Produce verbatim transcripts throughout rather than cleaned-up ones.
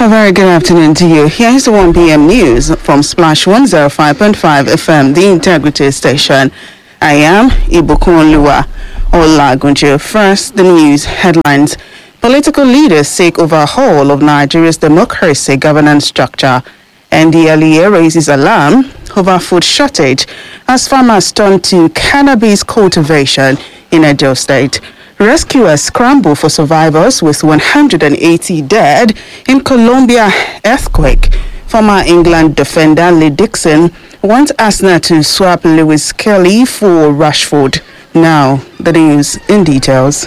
A very good afternoon to you. Here's the one p.m. news from Splash one oh five point five F M, the Integrity Station. I am Ibukunluwa Olagunjo. First, the news headlines. Political leaders seek overhaul of Nigeria's democracy governance structure. N D L E A raises alarm over food shortage as farmers turn to cannabis cultivation in Edo State. Rescuers scramble for survivors with one hundred eighty dead in Colombia earthquake. Former England defender Lee Dixon wants Arsenal to swap Lewis Kelly for Rashford. Now, the news in details.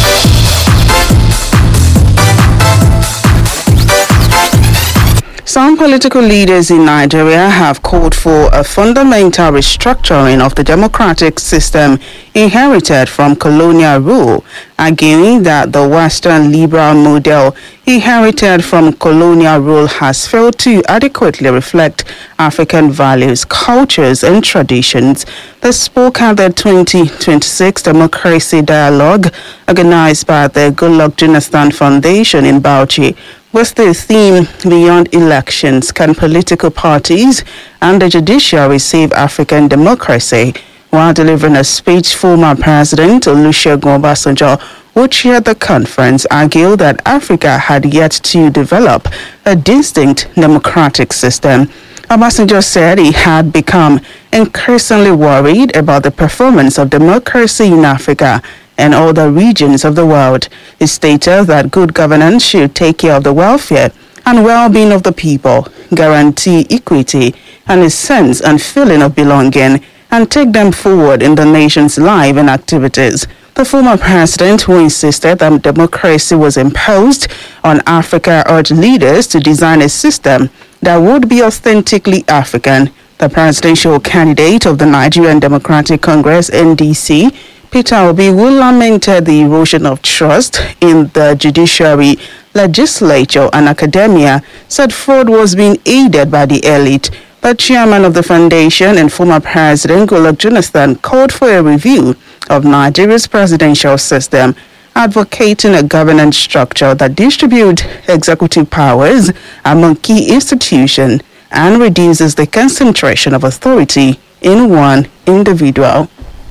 Some political leaders in Nigeria have called for a fundamental restructuring of the democratic system inherited from colonial rule, arguing that the Western liberal model inherited from colonial rule has failed to adequately reflect African values, cultures, and traditions. They spoke at the twenty twenty-six Democracy Dialogue organized by the Goodluck Jonathan Foundation in Bauchi. With the theme, Beyond Elections, Can Political Parties and the Judiciary Save African Democracy? While delivering a speech, former President Olusegun Obasanjo, who chaired the conference, argued that Africa had yet to develop a distinct democratic system. Obasanjo said he had become increasingly worried about the performance of democracy in Africa and other regions of the world. He stated that good governance should take care of the welfare and well-being of the people, guarantee equity and a sense and feeling of belonging, and take them forward in the nation's life and activities. The former president, who insisted that democracy was imposed on Africa, urged leaders to design a system that would be authentically African. The presidential candidate of the Nigerian Democratic Congress, N D C, Peter Obi, who lamented the erosion of trust in the judiciary, legislature, and academia, said fraud was being aided by the elite. The chairman of the foundation and former president, Goodluck Jonathan, called for a review of Nigeria's presidential system, advocating a governance structure that distributes executive powers among key institutions and reduces the concentration of authority in one individual.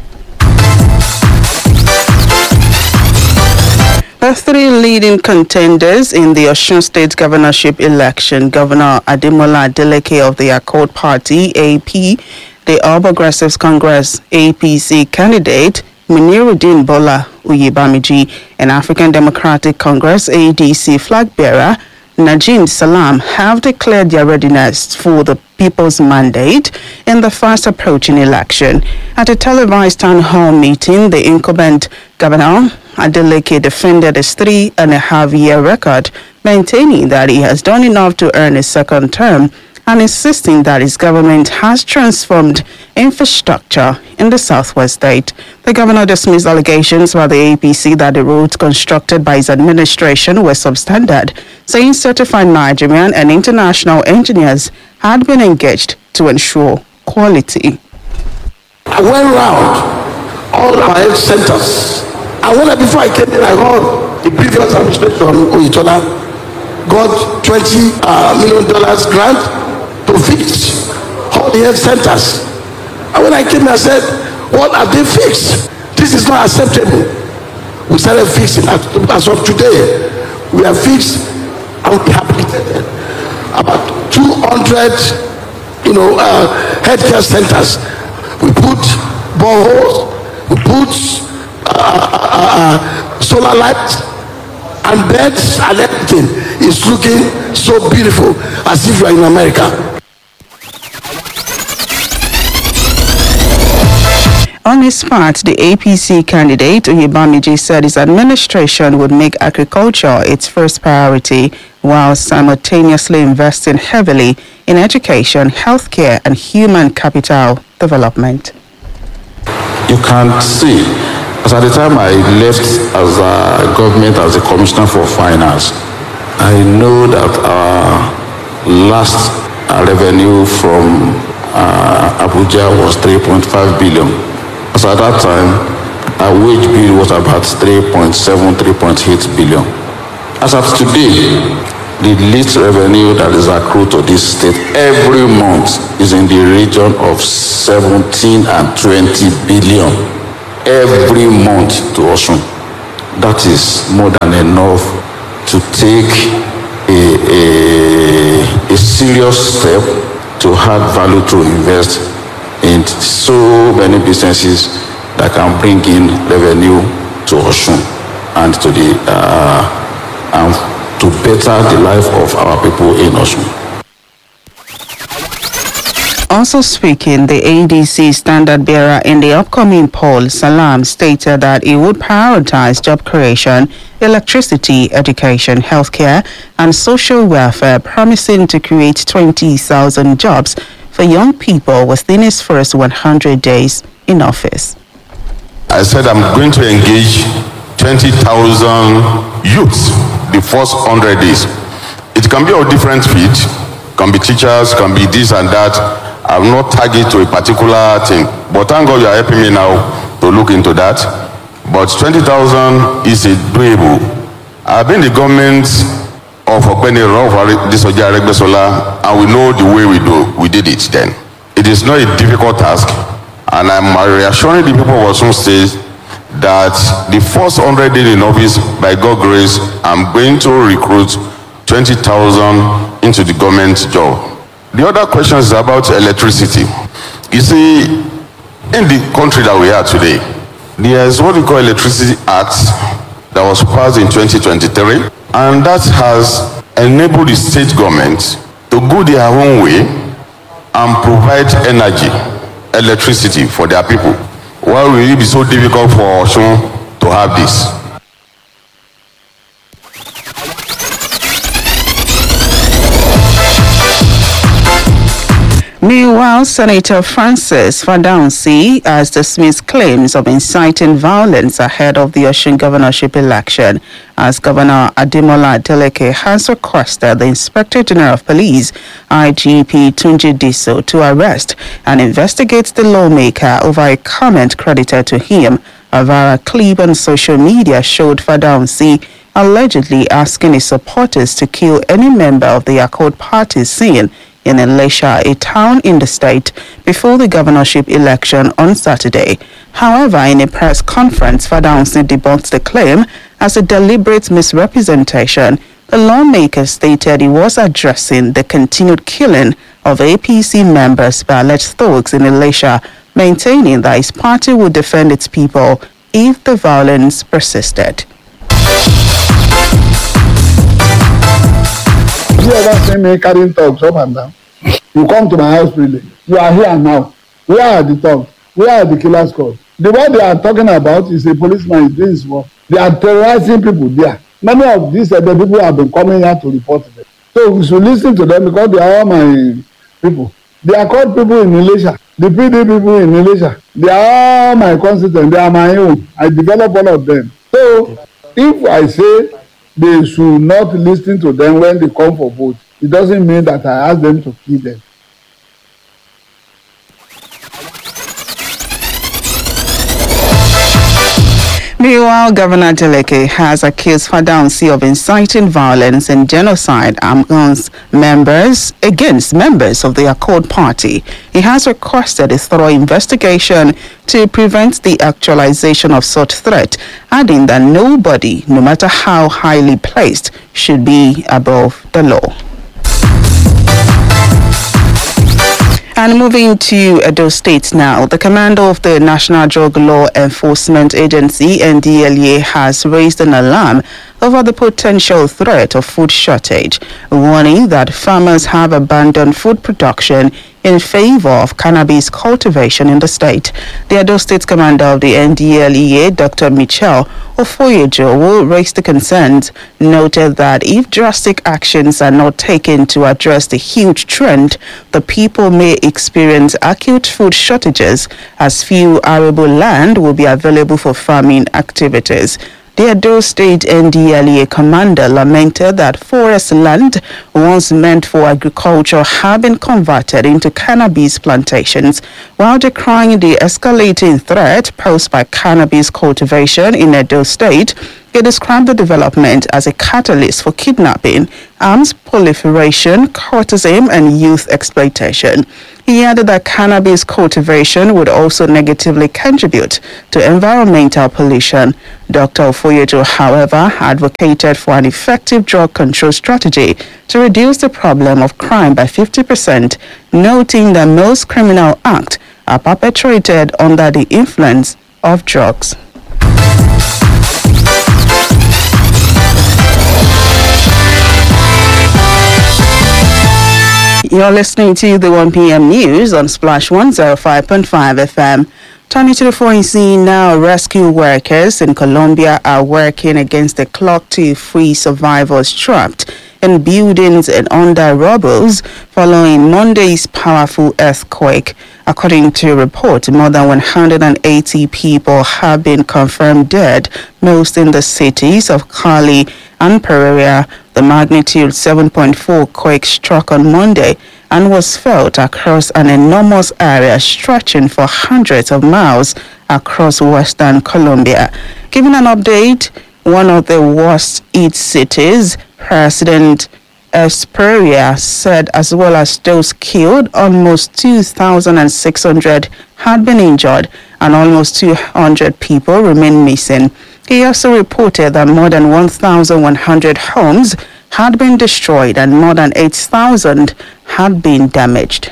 The three leading contenders in the Osun State governorship election, Governor Ademola Adeleke of the Accord Party, A P, the All Progressives Congress, A P C candidate, Muniruddin Bola Oyebamiji, and African Democratic Congress, A D C flag bearer, Najim Salam, have declared their readiness for the people's mandate in the fast approaching election. At a televised town hall meeting, the incumbent governor Adeleke defended his three and a half year record, maintaining that he has done enough to earn a second term and insisting that his government has transformed infrastructure in the southwest state. The governor dismissed allegations by the A P C that the roads constructed by his administration were substandard, saying certified Nigerian and international engineers had been engaged to ensure quality. I went round all our health centers. And when I, before I came in, I heard the previous administration, Oyetola, got twenty uh, million dollars grant to fix all the health centers. And when I came in, I said, what have they fixed? This is not acceptable. We started fixing. As of today, we have fixed and rehabilitated about two hundred, you know, uh, healthcare centers. We put boreholes, we put uh, uh, uh, solar lights and beds and everything. It's looking so beautiful, as if you are in America. On his part, the A P C candidate, Oyebamiji, said his administration would make agriculture its first priority while simultaneously investing heavily in education, healthcare, and human capital development. You can't see, because at the time I left as a government as a commissioner for finance, I know that our last uh, revenue from uh, Abuja was three point five billion. So at that time, our wage bill was about three point seven, three point eight billion. As of today, the least revenue that is accrued to this state every month is in the region of seventeen and twenty billion every month to Osun. That is more than enough to take a, a, a serious step to add value to invest in so many businesses that can bring in revenue to Osun and to the uh, and to better the life of our people in Osun. Also speaking, the A D C standard bearer in the upcoming poll, Salam, stated that it would prioritize job creation, electricity, education, healthcare, and social welfare, promising to create twenty thousand jobs for young people within his first one hundred days in office. I said I'm going to engage twenty thousand youths the first one hundred days. It can be of different field, can be teachers, can be this and that. I'm not targeted to a particular thing, but thank God you are helping me now to look into that. But twenty thousand is a doable. I've been the government of Ogbeni Disoja Aregbesola, and we know the way we do. We did it then. It is not a difficult task, and I'm reassuring the people of Osun State that the first one hundred days in office, by God's grace, I'm going to recruit twenty thousand into the government job. The other question is about electricity. You see, in the country that we are today, there is what we call Electricity Act that was passed in twenty twenty-three, and that has enabled the state government to go their own way and provide energy, electricity for their people. Why will it be so difficult for Osun to have this? Meanwhile, Senator Francis Fadaunsi has dismissed claims of inciting violence ahead of the Osun governorship election, as Governor Ademola Adeleke has requested the Inspector General of Police, I G P Tunji Diso, to arrest and investigate the lawmaker over a comment credited to him. A viral clip on social media showed Fadaunsi allegedly asking his supporters to kill any member of the Accord party seen in Elisha, a town in the state, before the governorship election on Saturday. However, in a press conference, Fadaunsi debunked the claim as a deliberate misrepresentation. The lawmaker stated he was addressing the continued killing of A P C members by alleged thugs in Elisha, maintaining that his party would defend its people if the violence persisted. You ever see me carrying thugs up and down? You come to my house really. You are here now. Where are the thugs? Where are the killer squad? The one they are talking about is a policeman is doing his work. They are terrorizing people there. Many of these uh, the people have been coming here to report them. So we should listen to them because they are all my people. They are called people in Elisha. The P D people in Elisha. They are all my constituents. They are my own. I develop all of them. So if I say they should not listen to them when they come for vote, it doesn't mean that I ask them to kill them. Meanwhile, Governor Adeleke has accused Fadaunsi of inciting violence and genocide amongst members against members of the Accord Party. He has requested a thorough investigation to prevent the actualization of such threat, adding that nobody, no matter how highly placed, should be above the law. And moving to Edo State now, the commander of the National Drug Law Enforcement Agency, N D L E A, has raised an alarm over the potential threat of food shortage, warning that farmers have abandoned food production in favor of cannabis cultivation in the state. The Edo State commander of the N D L E A, Doctor Michelle Ofoyejo, who raised the concerns, noted that if drastic actions are not taken to address the huge trend, the people may experience acute food shortages as few arable land will be available for farming activities. The Edo State N D L E A commander lamented that forest land once meant for agriculture have been converted into cannabis plantations, while decrying the escalating threat posed by cannabis cultivation in Edo State. He described the development as a catalyst for kidnapping, arms proliferation, courtesy, and youth exploitation. He added that cannabis cultivation would also negatively contribute to environmental pollution. Doctor Ofoyejo, however, advocated for an effective drug control strategy to reduce the problem of crime by fifty percent, noting that most criminal acts are perpetrated under the influence of drugs. You're listening to the one p.m. news on Splash one oh five point five F M. Turning to the foreign scene now, rescue workers in Colombia are working against the clock to free survivors trapped in buildings and under rubbles following Monday's powerful earthquake. According to a report, more than one hundred eighty people have been confirmed dead, most in the cities of Cali and Pereira. The magnitude seven point four quake struck on Monday and was felt across an enormous area stretching for hundreds of miles across western Colombia. Giving an update, one of the worst hit cities, President Esperia said as well as those killed, almost two thousand six hundred had been injured and almost two hundred people remain missing. He also reported that more than one thousand one hundred homes had been destroyed and more than eight thousand had been damaged.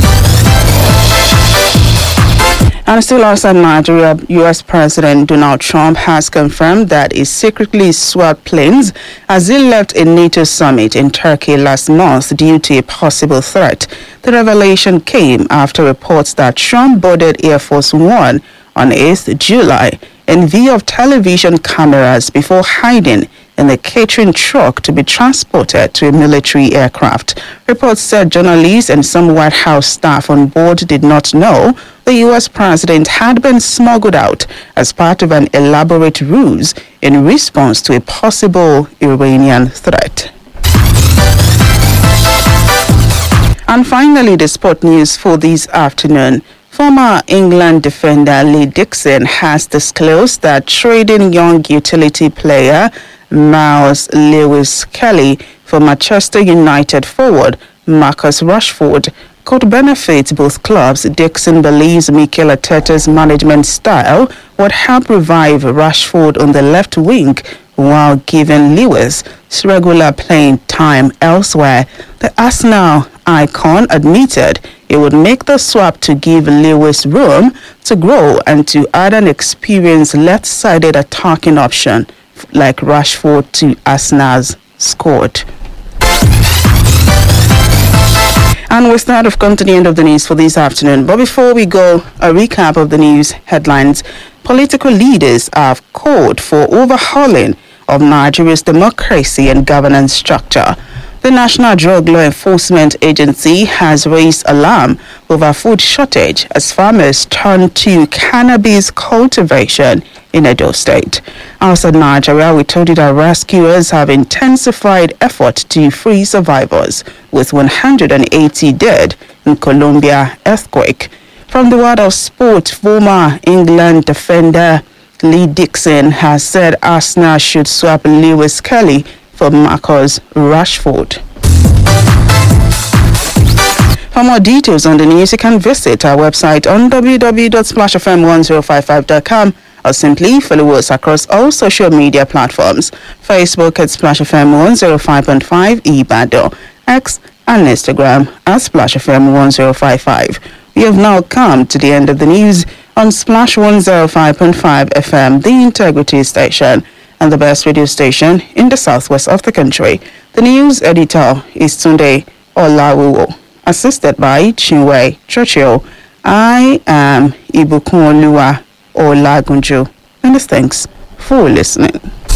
And still outside Nigeria, U S President Donald Trump has confirmed that he secretly swapped planes as he left a NATO summit in Turkey last month due to a possible threat. The revelation came after reports that Trump boarded Air Force One on eighth of July in view of television cameras before hiding in a catering truck to be transported to a military aircraft. Reports said journalists and some White House staff on board did not know the U S president had been smuggled out as part of an elaborate ruse in response to a possible Iranian threat. And finally, the sport news for this afternoon. Former England defender Lee Dixon has disclosed that trading young utility player Miles Lewis-Kelly for Manchester United forward Marcus Rashford could benefit both clubs. Dixon believes Mikel Arteta's management style would help revive Rashford on the left wing while giving Lewis regular playing time elsewhere. The Arsenal icon admitted it would make the swap to give Lewis room to grow and to add an experienced left-sided attacking option like Rashford to Arsenal's squad. And we're start of come to the end of the news for this afternoon. But before we go, a recap of the news headlines. Political leaders have called for overhauling of Nigeria's democracy and governance structure. The National Drug Law Enforcement Agency has raised alarm over food shortage as farmers turn to cannabis cultivation in Edo State. Outside Nigeria, we told you that rescuers have intensified effort to free survivors, with one hundred eighty dead in Colombia earthquake. From the world of sport, former England defender Lee Dixon has said Arsenal should swap Lewis-Kelly for Marcus Rashford. For more details on the news, you can visit our website on w w w dot splash f m one oh five five dot com or simply follow us across all social media platforms. Facebook at Splash F M one oh five point five Ibadan, X and Instagram at Splash F M one oh five five. We have now come to the end of the news on Splash one oh five point five F M, the integrity station and the best radio station in the southwest of the country. The news editor is Tunde Olawiwo, assisted by Chinwe Churchill. I am Ibukunoluwa Olagunju. Many thanks for listening.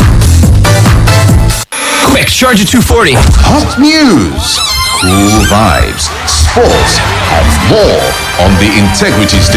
Quick, Charger two forty. Hot news, cool vibes, sports, and more on the Integrity Station.